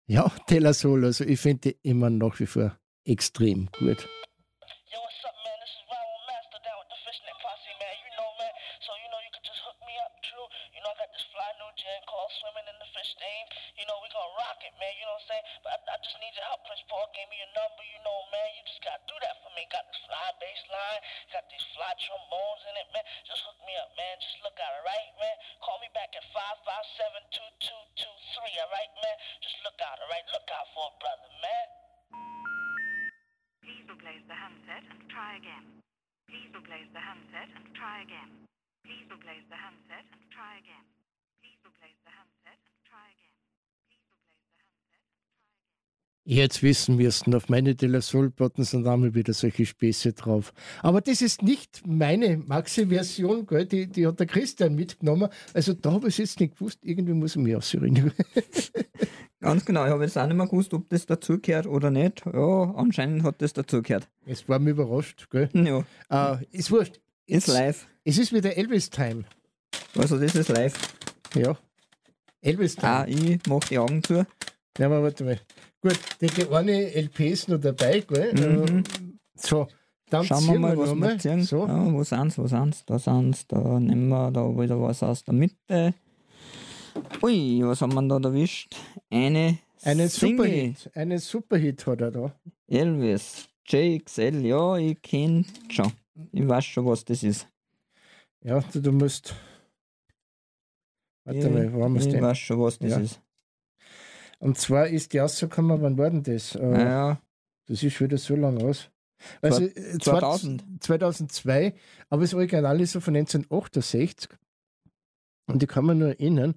Ja, De La Soul, also ich finde die immer nach wie vor extrem gut. Yo, what's up, man? This is Viral Master down with the Fishnet Posse, man. You know, man. So, you could just hook me up, true. I got this fly new jam called Swimming in the Fish Stain. We gonna rock it, man. You know what I'm saying? But I just need your help. Prince Paul gave me your number, man. You just gotta do that for me. Got this fly bass line, got these fly trombones in it, man. Just hook me up, man. Just look out, alright, man? Call me back at 557-2223, alright, man? Just look out, alright? Look out for a brother, man. Please replace the handset and try again. Please replace the handset and try again. Please replace the handset and try again. Please replace the handset and try again. Please replace the handset and try again. Jetzt wissen müssen, auf meine De La Soul-Platten sind einmal wieder solche Späße drauf. Aber das ist nicht meine Maxi-Version, gell? Die hat der Christian mitgenommen. Also da habe ich es jetzt nicht gewusst. Irgendwie muss ich mich ausreden. Ganz genau, ich habe jetzt auch nicht mehr gewusst, ob das dazugehört oder nicht. Ja, anscheinend hat das dazugehört. Es war mir überrascht, gell? Ja, Ist wurscht. ist live. Es ist wieder Elvis-Time. Also das ist live. Ja. Elvis-Time. Ich mache die Augen zu. Ja, aber warte mal. Gut, die eine LP ist noch dabei, gell? So, dann Schauen wir mal, was noch wir ziehen. So. Ja, wo sind's? Da sind's. Da nehmen wir da wieder was aus der Mitte. Ui, was haben wir da erwischt? Einen Single. Superhit. Einen Superhit hat er da. Elvis, JXL, ja, ich kenn schon. Ich weiß schon, was das ist. Ja, du musst. Warte mal, wo haben wir es Ich denn? weiß schon, was das Ja. ist. Und zwar ist die rausgekommen, wann war denn das? Naja, Das ist schon wieder so lang aus. Also 2000. 2002, aber das Original ist so von 1968. Und ich kann mich nur erinnern,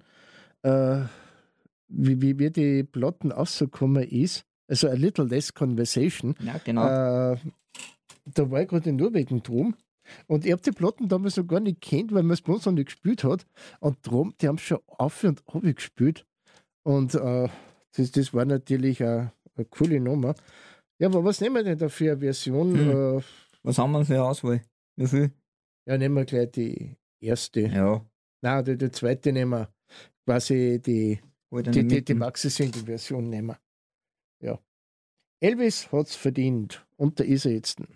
wie die Platten rausgekommen ist. Also A Little Less Conversation. Ja, genau. Da war ich gerade in Norwegen drum. Und ich habe die Platten damals noch gar nicht kennt, weil man es bei uns noch nicht gespielt hat. Und drum, die haben schon auf und ab gespielt. Und das war natürlich eine coole Nummer. Ja, aber was nehmen wir denn da für eine Version? Was haben wir für eine Auswahl? Wie viel? Ja, nehmen wir gleich die erste. Ja, Nein, die zweite nehmen wir. Quasi die Maxi-Single-Version nehmen wir. Ja. Elvis hat's verdient. Und da ist er jetzt.